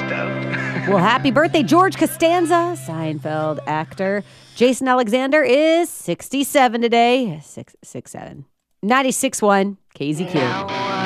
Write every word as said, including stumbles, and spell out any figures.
Well, happy birthday, George Costanza, Seinfeld actor. Jason Alexander is sixty-seven today. Six, six, seven. ninety-six point one K Z Q.